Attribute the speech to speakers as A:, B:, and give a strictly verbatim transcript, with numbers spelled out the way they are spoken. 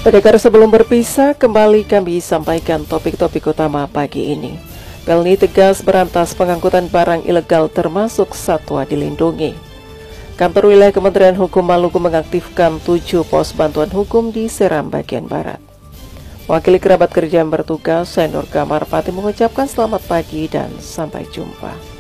A: Pendengar, sebelum berpisah, kembali kami sampaikan topik-topik utama pagi ini. Pelni tegas berantas pengangkutan barang ilegal termasuk satwa dilindungi. Kantor wilayah Kementerian Hukum Maluku mengaktifkan tujuh pos bantuan hukum di Seram bagian barat. Wakil kerabat kerja yang bertugas, saya Nur Kamar Pati mengucapkan selamat pagi dan sampai jumpa.